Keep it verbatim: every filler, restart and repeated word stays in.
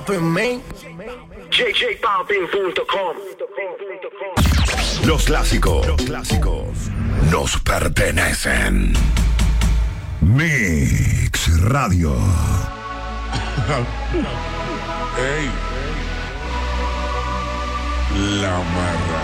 J J Balvin punto com. Los clásicos, los clásicos nos pertenecen. Mix Radio. Ey. La marra.